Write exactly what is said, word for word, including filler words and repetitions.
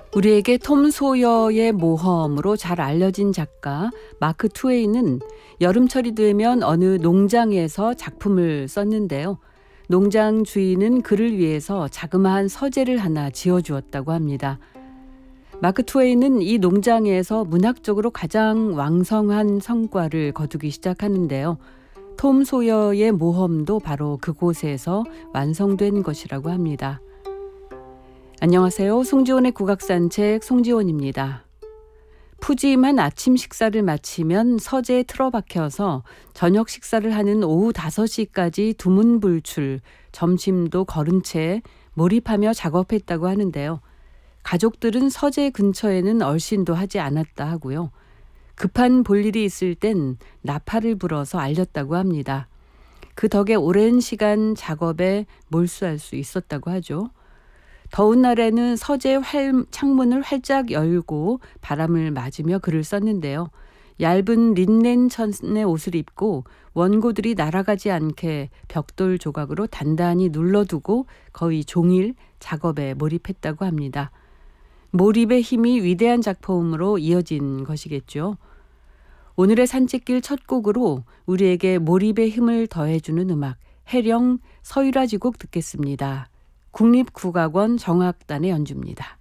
우리에게 톰 소여의 모험으로 잘 알려진 작가 마크 트웨인은 여름철이 되면 어느 농장에서 작품을 썼는데요. 농장 주인은 그를 위해서 자그마한 서재를 하나 지어주었다고 합니다. 마크 트웨인은 이 농장에서 문학적으로 가장 왕성한 성과를 거두기 시작하는데요. 톰 소여의 모험도 바로 그곳에서 완성된 것이라고 합니다. 안녕하세요. 송지원의 국악산책 송지원입니다. 푸짐한 아침 식사를 마치면 서재에 틀어박혀서 저녁 식사를 하는 오후 다섯 시까지 두문불출, 점심도 거른 채 몰입하며 작업했다고 하는데요. 가족들은 서재 근처에는 얼씬도 하지 않았다 하고요. 급한 볼일이 있을 땐 나팔을 불어서 알렸다고 합니다. 그 덕에 오랜 시간 작업에 몰수할 수 있었다고 하죠. 더운 날에는 서재 활, 창문을 활짝 열고 바람을 맞으며 글을 썼는데요. 얇은 린넨 천의 옷을 입고 원고들이 날아가지 않게 벽돌 조각으로 단단히 눌러두고 거의 종일 작업에 몰입했다고 합니다. 몰입의 힘이 위대한 작품으로 이어진 것이겠죠. 오늘의 산책길 첫 곡으로 우리에게 몰입의 힘을 더해주는 음악, 해령 서유라지곡 듣겠습니다. 국립국악원 정악단의 연주입니다.